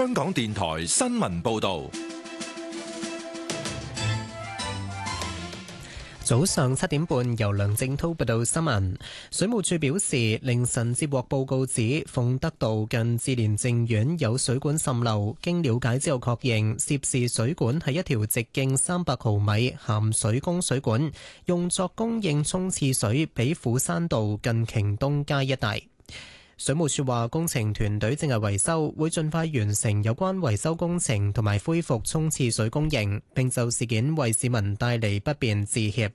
香港電台新聞報道。 早上7點半，由梁正滔報道新聞。水務署表示，凌晨接獲報告指鳳德道近志蓮淨苑有水管滲漏，經了解之後確認，涉事水管係一條直徑300毫米鹹水供水管，用作供應沖廁水俾虎山道近瓊東街一帶。水務署話，工程團隊正係維修，會盡快完成有關維修工程同埋恢復沖廁水供應，並就事件為市民帶嚟不便致歉。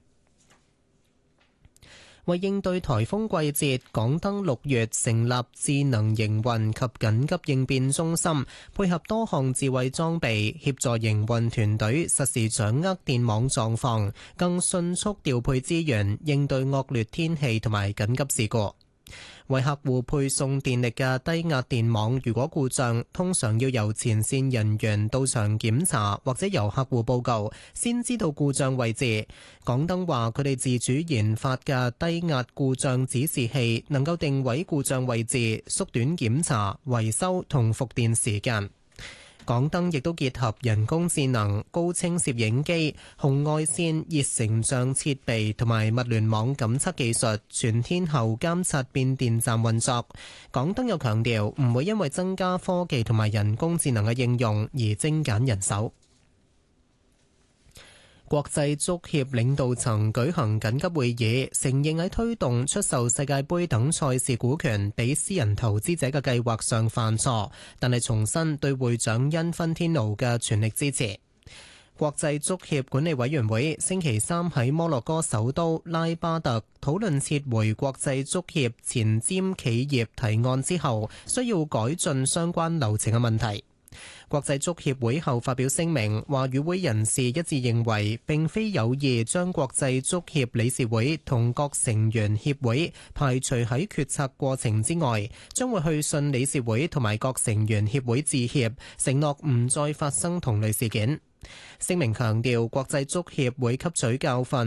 為應對颱風季節，港燈6月成立智能營運及緊急應變中心，配合多項智慧裝備，協助營運團隊實時掌握電網狀況，更迅速調配資源，應對惡劣天氣同埋緊急事故。為客戶配送電力嘅低壓電網如果故障，通常要由前線人員到場檢查，或者由客戶報告，先知道故障位置。港燈話佢哋自主研發嘅低壓故障指示器能夠定位故障位置，縮短檢查、維修同復電時間。港燈亦都結合人工智能、高清攝影機、紅外線熱成像設備同埋物聯網感測技術，全天候監察變電站運作。港燈又強調唔會因為增加科技同埋人工智能嘅應用而精簡人手。國際足協領導層舉行緊急會議，承認喺推動出售世界盃等賽事股權俾私人投資者嘅計劃上犯錯，但係重申對會長因芬天奴嘅全力支持。國際足協管理委員會星期三喺摩洛哥首都拉巴特討論撤回國際足協前瞻企業提案之後，需要改進相關流程嘅問題。國際足協會後發表聲明，話與會人士一致認為，並非有意將國際足協理事會同各成員協會排除喺決策過程之外，將會去信理事會同埋各成員協會致歉，承諾唔再發生同類事件。聲明強調，國際足協會吸取教訓。